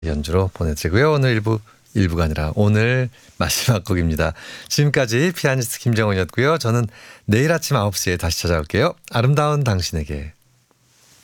연주로 보내드리고요. 오늘 1부가 아니라 오늘 마지막 곡입니다. 지금까지 피아니스트 김정은이었고요. 저는 내일 아침 9시에 다시 찾아올게요. 아름다운 당신에게.